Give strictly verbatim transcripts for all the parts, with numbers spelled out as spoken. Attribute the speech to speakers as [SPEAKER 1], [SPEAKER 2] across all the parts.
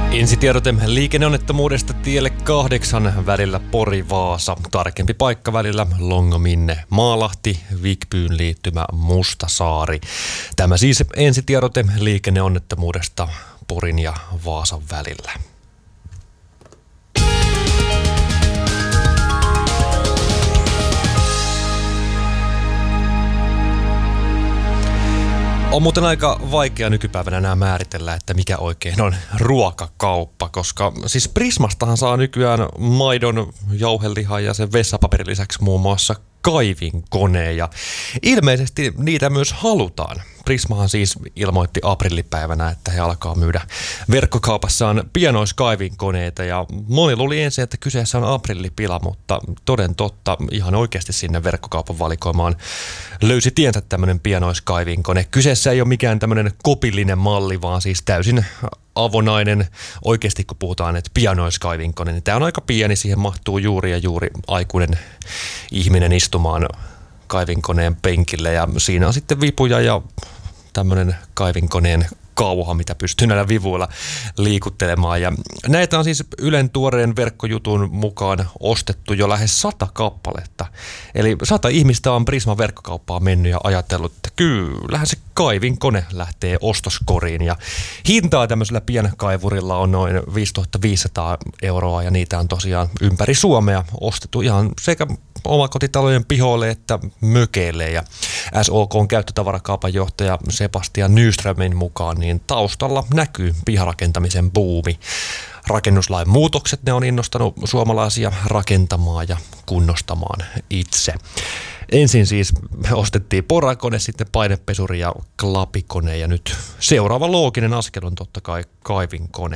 [SPEAKER 1] Ensitiedote liikenneonnettomuudesta tielle kahdeksan välillä Pori-Vaasa. Tarkempi paikka välillä Longominne Maalahti, Vikbyyn liittymä Mustasaari. Tämä siis ensitiedote liikenneonnettomuudesta Porin ja Vaasan välillä. On muuten aika vaikea nykypäivänä enää määritellä, että mikä oikein on ruokakauppa, koska siis Prismastahan saa nykyään maidon, jauhelihan ja sen vessapaperin lisäksi muun muassa kaivinkoneen ja ilmeisesti niitä myös halutaan. Prismahan siis ilmoitti aprillipäivänä, että he alkaa myydä verkkokaupassaan pienoiskaivinkoneita ja moni luuli ensin, että kyseessä on aprillipila, mutta toden totta ihan oikeasti sinne verkkokaupan valikoimaan löysi tiensä tämmöinen pienoiskaivinkone. Kyseessä ei ole mikään tämmöinen kopillinen malli, vaan siis täysin avonainen. Oikeasti kun puhutaan, että pienoiskaivinkone, niin tämä on aika pieni, siihen mahtuu juuri ja juuri aikuinen ihminen istumaan kaivinkoneen penkille ja siinä on sitten vipuja ja tämmöinen kaivinkoneen kauha, mitä pystyy näillä vivuilla liikuttelemaan. Ja näitä on siis Ylen tuoreen verkkojutun mukaan ostettu jo lähes sata kappaletta. Eli sata ihmistä on Prisman verkkokauppaan mennyt ja ajatellut, että kyllähän se kaivinkone lähtee ostoskoriin. Ja hintaa tämmöisellä pienkaivurilla on noin viisituhattaviisisataa euroa ja niitä on tosiaan ympäri Suomea ostettu ihan sekä omakotitalojen pihoille että mökeille. Ja S O K:n käyttötavarakaupan johtaja Sebastian Nyströmin mukaan niin taustalla näkyy piharakentamisen buumi. Rakennuslain muutokset, ne on innostanut suomalaisia rakentamaan ja kunnostamaan itse. Ensin siis ostettiin porakone, sitten painepesuri ja klapikone ja nyt seuraava looginen askel on totta kai kaivinkone.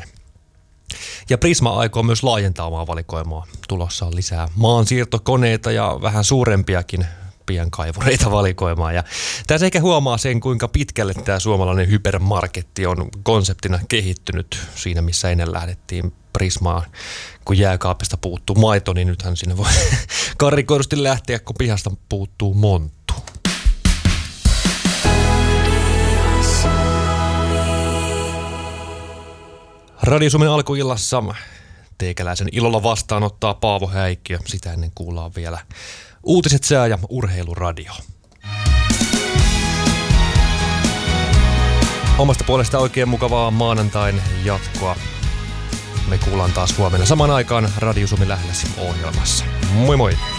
[SPEAKER 1] Ja Prisma aikoo myös laajentaa omaa valikoimaa. Tulossa on lisää maansiirtokoneita ja vähän suurempiakin pienkaivureita valikoimaan. Ja tässä ehkä huomaa sen, kuinka pitkälle tämä suomalainen hypermarketti on konseptina kehittynyt siinä, missä ennen lähdettiin Prismaan. Kun jääkaapista puuttuu maito, niin nythän sinne voi karrikoidusti lähteä, kun pihasta puuttuu monttu. Radio Suomen alkuillassa teikäläisen ilolla vastaanottaa Paavo Häikkiö. Sitä ennen kuullaan vielä uutiset, sää ja urheiluradio. Omasta puolesta oikein mukavaa maanantain jatkoa. Me kuullaan taas huomenna saman aikaan Radio Suomen lähelläsi ohjelmassa. Moi moi!